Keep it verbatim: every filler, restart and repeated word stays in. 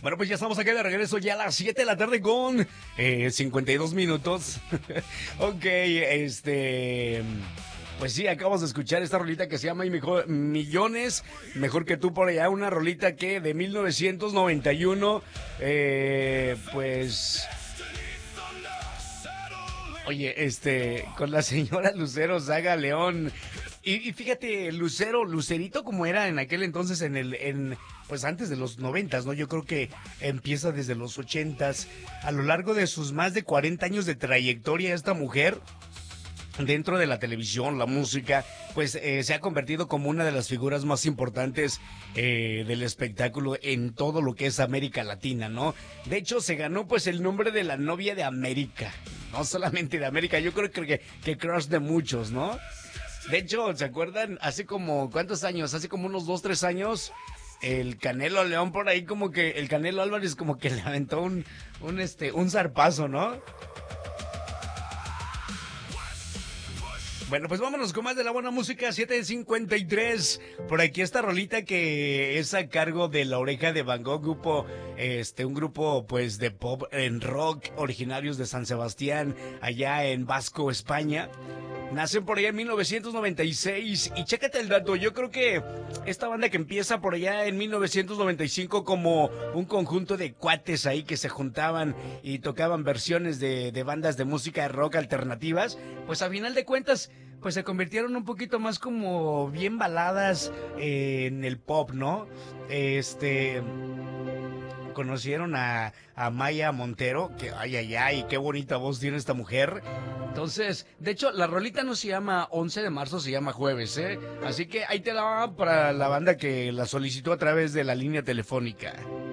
Bueno, pues ya estamos aquí de regreso ya a las siete de la tarde con eh, cincuenta y dos minutos. Ok, este... Pues sí, acabamos de escuchar esta rolita que se llama mejor, Millones, mejor que tú por allá, una rolita que de mil novecientos noventa y uno, eh, pues... Oye, este, con la señora Lucero Saga León. Y, y fíjate, Lucero, Lucerito como era en aquel entonces, en el, en, pues antes de los noventas, ¿no? Yo creo que empieza desde los ochentas. A lo largo de sus más de cuarenta años de trayectoria, esta mujer, dentro de la televisión, la música, pues eh, se ha convertido como una de las figuras más importantes eh, del espectáculo en todo lo que es América Latina, ¿no? De hecho, se ganó pues el nombre de la novia de América, no solamente de América, yo creo que, que crush de muchos, ¿no? De hecho, ¿se acuerdan? Hace como, ¿cuántos años? Hace como unos dos, tres años, el Canelo León por ahí como que, el Canelo Álvarez como que le aventó un, un este, un zarpazo, ¿no? Bueno, pues vámonos con más de la buena música, siete cincuenta y tres. Por aquí esta rolita que es a cargo de La Oreja de Van Gogh, grupo, este, un grupo pues de pop en rock, originarios de San Sebastián, allá en Vasco, España. Nacen por allá en mil novecientos noventa y seis y chécate el dato, yo creo que esta banda que empieza por allá en mil novecientos noventa y cinco como un conjunto de cuates ahí que se juntaban y tocaban versiones de, de bandas de música de rock alternativas, pues a final de cuentas pues se convirtieron un poquito más como bien baladas eh, en el pop, ¿no? Este... Conocieron a, a Maya Montero, que ay, ay, ay, qué bonita voz tiene esta mujer. Entonces, de hecho, la rolita no se llama once de marzo, se llama jueves, ¿eh? Así que ahí te la va para la banda que la solicitó a través de la línea telefónica.